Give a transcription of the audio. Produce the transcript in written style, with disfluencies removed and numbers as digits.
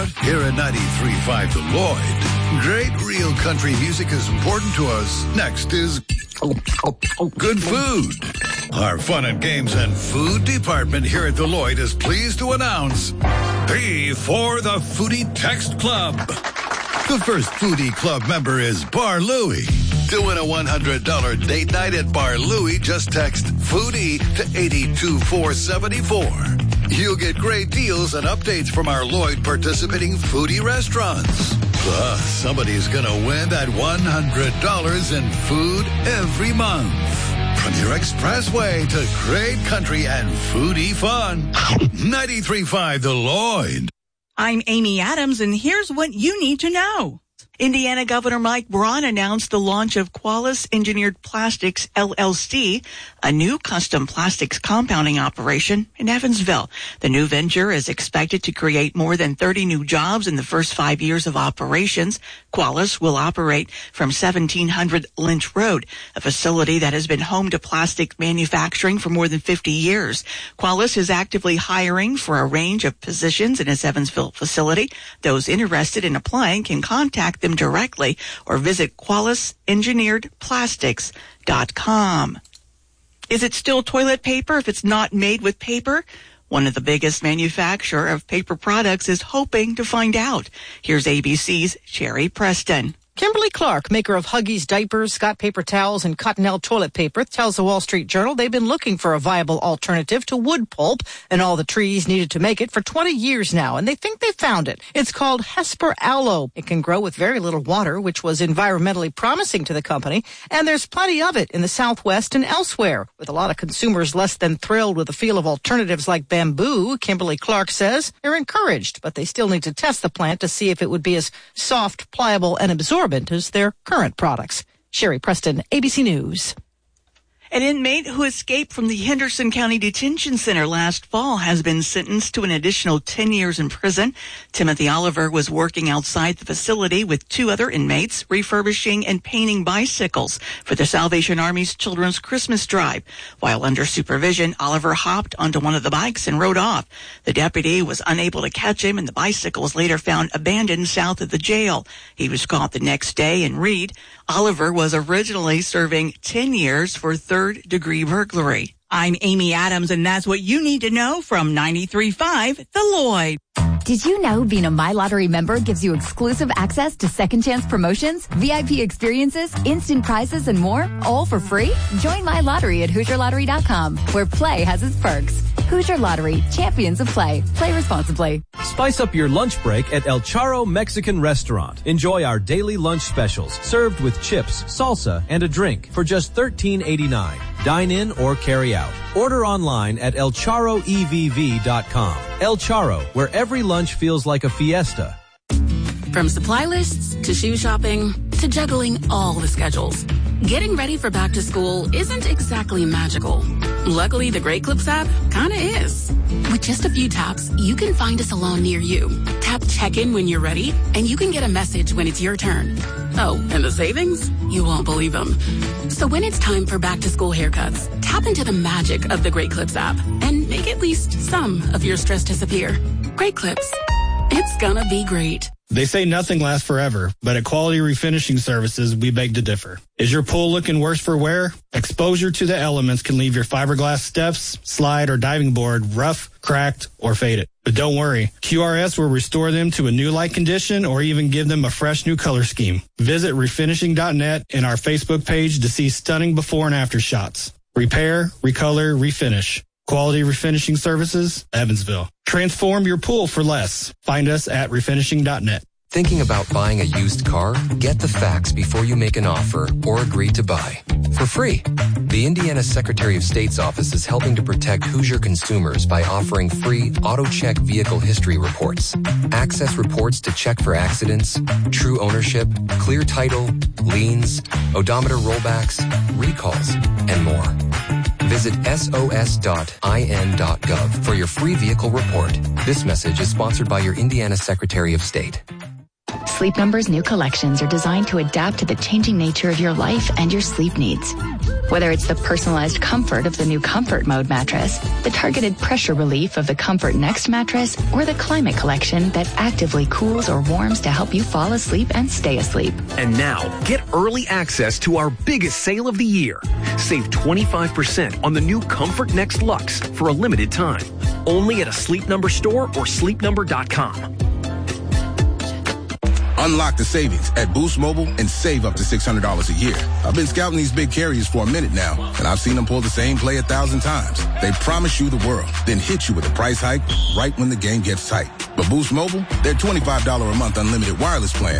But here at 93.5 The Lloyd, great real country music is important to us. Next is good food. Our fun and games and food department here at The Lloyd is pleased to announce P for the Foodie Text Club. The first Foodie Club member is Bar Louie. To win a $100 date night at Bar Louie, just text Foodie to 82474. You'll get great deals and updates from our Lloyd participating foodie restaurants. Plus, somebody's going to win that $100 in food every month. From your expressway to great country and foodie fun. 93.5 The Lloyd. I'm Amy Adams, and here's what you need to know. Indiana Governor Mike Braun announced the launch of Qualys Engineered Plastics, LLC, a new custom plastics compounding operation in Evansville. The new venture is expected to create more than 30 new jobs in the first 5 years of operations. Qualys will operate from 1700 Lynch Road, a facility that has been home to plastic manufacturing for more than 50 years. Qualys is actively hiring for a range of positions in its Evansville facility. Those interested in applying can contact them directly or visit QualisEngineeredPlastics.com. Is it still toilet paper if it's not made with paper? One of the biggest manufacturer of paper products is hoping to find out. Here's ABC's Sherry Preston. Kimberly-Clark, maker of Huggies diapers, Scott paper towels, and Cottonelle toilet paper, tells the Wall Street Journal they've been looking for a viable alternative to wood pulp and all the trees needed to make it for 20 years now, and they think they found it. It's called Hesper Aloe. It can grow with very little water, which was environmentally promising to the company, and there's plenty of it in the Southwest and elsewhere. With a lot of consumers less than thrilled with the feel of alternatives like bamboo, Kimberly-Clark says they're encouraged, but they still need to test the plant to see if it would be as soft, pliable, and absorbent as their current products. Sherry Preston, ABC News. An inmate who escaped from the Henderson County Detention Center last fall has been sentenced to an additional 10 years in prison. Timothy Oliver was working outside the facility with two other inmates, refurbishing and painting bicycles for the Salvation Army's Children's Christmas Drive. While under supervision, Oliver hopped onto one of the bikes and rode off. The deputy was unable to catch him, and the bicycle was later found abandoned south of the jail. He was caught the next day in Reed. Oliver was originally serving 10 years for third-degree burglary. I'm Amy Adams, and that's what you need to know from 93.5 The Lloyd. Did you know being a My Lottery member gives you exclusive access to second chance promotions, VIP experiences, instant prizes, and more, all for free? Join My Lottery at HoosierLottery.com, where play has its perks. Hoosier Lottery, champions of play. Play responsibly. Spice up your lunch break at El Charro Mexican Restaurant. Enjoy our daily lunch specials, served with chips, salsa, and a drink for just $13.89. Dine in or carry out. Order online at elcharroevv.com. El Charro, where every lunch feels like a fiesta. From supply lists to shoe shopping to juggling all the schedules, getting ready for back to school isn't exactly magical. Luckily, the Great Clips app kinda is. With just a few taps, you can find a salon near you. Tap check-in when you're ready, and you can get a message when it's your turn. Oh, and the savings? You won't believe them. So when it's time for back-to-school haircuts, tap into the magic of the Great Clips app and make at least some of your stress disappear. Great Clips. It's gonna be great. They say nothing lasts forever, but at Quality Refinishing Services, we beg to differ. Is your pool looking worse for wear? Exposure to the elements can leave your fiberglass steps, slide, or diving board rough, cracked, or faded. But don't worry, QRS will restore them to a new like condition or even give them a fresh new color scheme. Visit refinishing.net and our Facebook page to see stunning before and after shots. Repair, recolor, refinish. Quality Refinishing Services, Evansville. Transform your pool for less. Find us at refinishing.net. Thinking about buying a used car? Get the facts before you make an offer or agree to buy. For free. The Indiana Secretary of State's office is helping to protect Hoosier consumers by offering free AutoCheck vehicle history reports. Access reports to check for accidents, true ownership, clear title, liens, odometer rollbacks, recalls, and more. Visit sos.in.gov for your free vehicle report. This message is sponsored by your Indiana Secretary of State. Sleep Number's new collections are designed to adapt to the changing nature of your life and your sleep needs. Whether it's the personalized comfort of the new Comfort Mode mattress, the targeted pressure relief of the Comfort Next mattress, or the Climate Collection that actively cools or warms to help you fall asleep and stay asleep. And now, get early access to our biggest sale of the year. Save 25% on the new Comfort Next Luxe for a limited time. Only at a Sleep Number store or sleepnumber.com. Unlock the savings at Boost Mobile and save up to $600 a year. I've been scouting these big carriers for a minute now, and I've seen them pull the same play 1,000 times. They promise you the world, then hit you with a price hike right when the game gets tight. But Boost Mobile, their $25 a month unlimited wireless plan